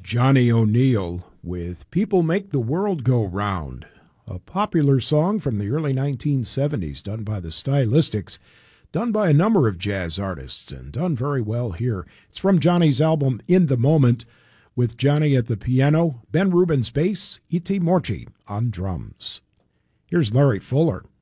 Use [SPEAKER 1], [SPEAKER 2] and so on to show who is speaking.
[SPEAKER 1] Johnny O'Neill with People Make the World Go Round, a popular song from the early 1970s done by the Stylistics, done by a number of jazz artists, and done very well here. It's from Johnny's album In the Moment, with Johnny at the piano, Ben Rubin's bass, E.T. Morchi on drums. Here's Larry Fuller.